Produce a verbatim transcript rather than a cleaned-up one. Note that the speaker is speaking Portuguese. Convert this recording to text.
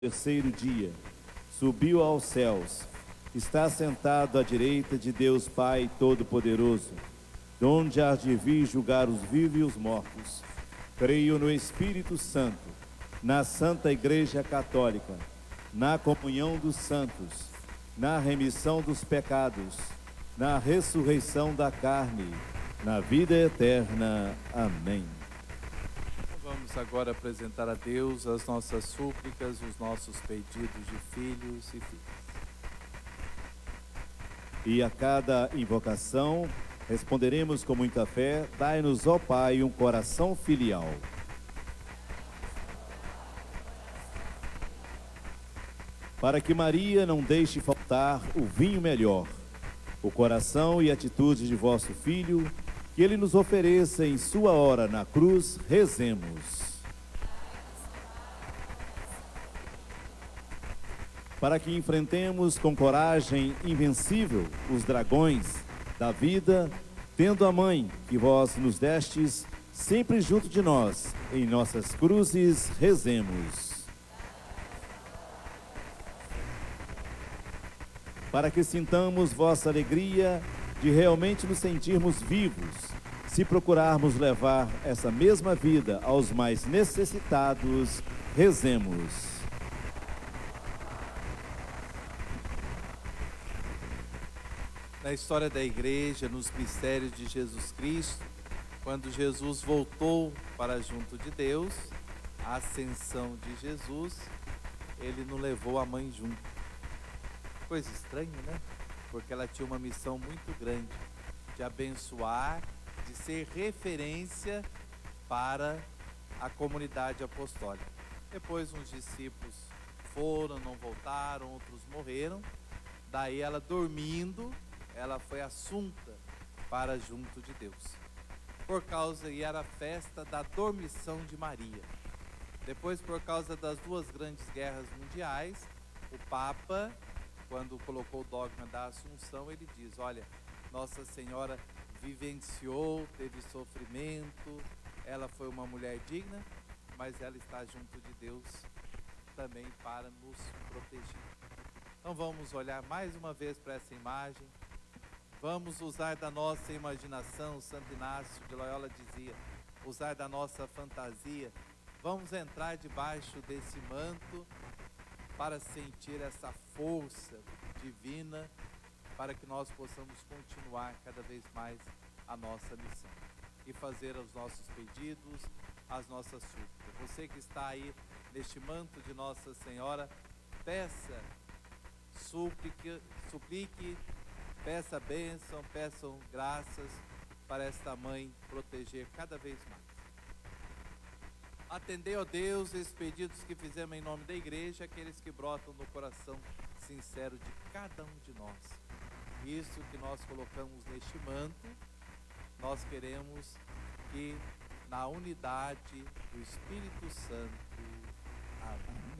terceiro dia, subiu aos céus, está sentado à direita de Deus Pai Todo-Poderoso, donde há de vir julgar os vivos e os mortos. Creio no Espírito Santo, na Santa Igreja Católica, na comunhão dos santos, na remissão dos pecados, na ressurreição da carne, na vida eterna. Amém. Vamos agora apresentar a Deus as nossas súplicas, os nossos pedidos de filhos e filhas. E a cada invocação responderemos com muita fé: dai-nos, ó Pai, um coração filial. Para que Maria não deixe faltar o vinho melhor, o coração e atitude de vosso Filho, que Ele nos ofereça em sua hora na cruz, rezemos. Para que enfrentemos com coragem invencível os dragões da vida, tendo a Mãe que vós nos destes sempre junto de nós, em nossas cruzes, rezemos. Para que sintamos vossa alegria de realmente nos sentirmos vivos, se procurarmos levar essa mesma vida aos mais necessitados, rezemos. Na história da igreja, nos mistérios de Jesus Cristo, quando Jesus voltou para junto de Deus, a ascensão de Jesus, ele não levou a mãe junto. Coisa estranha, né? Porque ela tinha uma missão muito grande, de abençoar, de ser referência para a comunidade apostólica. Depois uns discípulos foram, não voltaram, outros morreram. Daí ela dormindo, ela foi assunta para junto de Deus. Por causa, e era a festa da dormição de Maria. Depois, por causa das duas grandes guerras mundiais, o Papa, quando colocou o dogma da Assunção, ele diz: olha, Nossa Senhora vivenciou, teve sofrimento, ela foi uma mulher digna, mas ela está junto de Deus também para nos proteger. Então vamos olhar mais uma vez para essa imagem, vamos usar da nossa imaginação. Santo Inácio de Loyola dizia, usar da nossa fantasia, vamos entrar debaixo desse manto para sentir essa força divina, para que nós possamos continuar cada vez mais a nossa missão e fazer os nossos pedidos, as nossas súplicas. Você que está aí neste manto de Nossa Senhora, peça, suplique, suplique, peça bênção, peçam graças para esta mãe proteger cada vez mais. Atendei, ó Deus, esses pedidos que fizemos em nome da igreja, aqueles que brotam no coração sincero de cada um de nós. Isso que nós colocamos neste manto, nós queremos que na unidade do Espírito Santo. Amém.